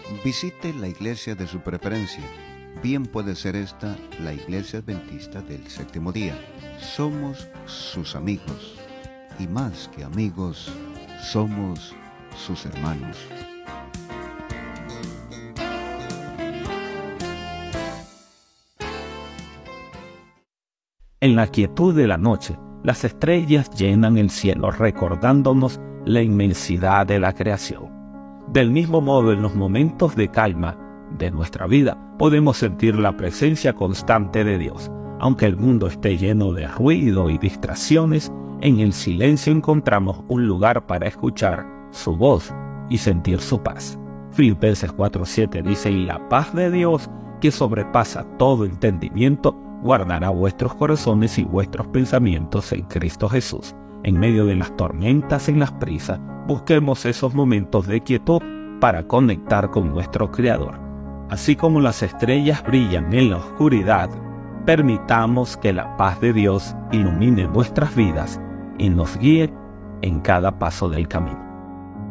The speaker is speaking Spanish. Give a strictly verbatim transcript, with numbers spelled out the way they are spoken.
Visite la iglesia de su preferencia. Bien puede ser esta la Iglesia Adventista del Séptimo Día. Somos sus amigos, y más que amigos, somos sus hermanos. En la quietud de la noche, las estrellas llenan el cielo recordándonos la inmensidad de la creación. Del mismo modo, en los momentos de calma de nuestra vida, podemos sentir la presencia constante de Dios. Aunque el mundo esté lleno de ruido y distracciones, en el silencio encontramos un lugar para escuchar su voz y sentir su paz. Filipenses cuatro siete dice: y la paz de Dios, que sobrepasa todo entendimiento, guardará vuestros corazones y vuestros pensamientos en Cristo Jesús. En medio de las tormentas, en las prisas, busquemos esos momentos de quietud para conectar con nuestro Creador. Así como las estrellas brillan en la oscuridad, permitamos que la paz de Dios ilumine nuestras vidas y nos guíe en cada paso del camino.